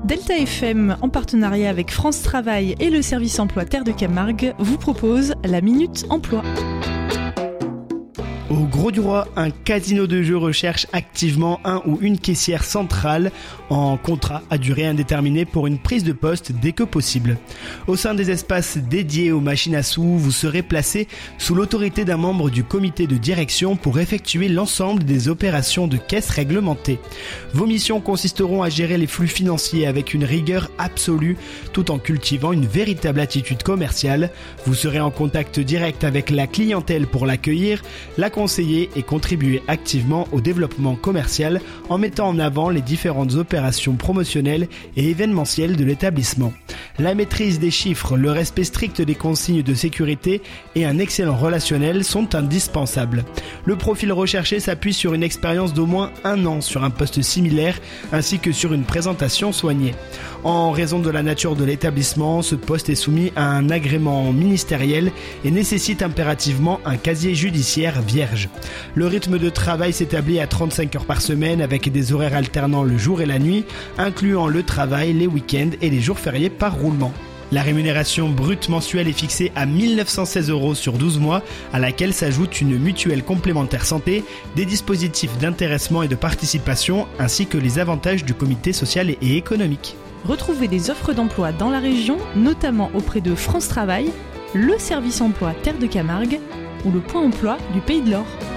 Delta FM, en partenariat avec France Travail et le service emploi Terre de Camargue, vous propose la Minute Emploi. Au Grau-du-Roi, un casino de jeux recherche activement un ou une caissière centrale en contrat à durée indéterminée pour une prise de poste dès que possible. Au sein des espaces dédiés aux machines à sous, vous serez placé sous l'autorité d'un membre du comité de direction pour effectuer l'ensemble des opérations de caisse réglementées. Vos missions consisteront à gérer les flux financiers avec une rigueur absolue tout en cultivant une véritable attitude commerciale. Vous serez en contact direct avec la clientèle pour l'accueillir, la conseiller et contribuer activement au développement commercial en mettant en avant les différentes opérations promotionnelles et événementielles de l'établissement. La maîtrise des chiffres, le respect strict des consignes de sécurité et un excellent relationnel sont indispensables. Le profil recherché s'appuie sur une expérience d'au moins 1 an sur un poste similaire ainsi que sur une présentation soignée. En raison de la nature de l'établissement, ce poste est soumis à un agrément ministériel et nécessite impérativement un casier judiciaire vierge. Le rythme de travail s'établit à 35 heures par semaine avec des horaires alternant le jour et la nuit, incluant le travail, les week-ends et les jours fériés par roulement. La rémunération brute mensuelle est fixée à 1 916 € sur 12 mois, à laquelle s'ajoute une mutuelle complémentaire santé, des dispositifs d'intéressement et de participation, ainsi que les avantages du comité social et économique. Retrouvez des offres d'emploi dans la région, notamment auprès de France Travail, le service emploi Terre de Camargue ou le point emploi du Pays de l'Or.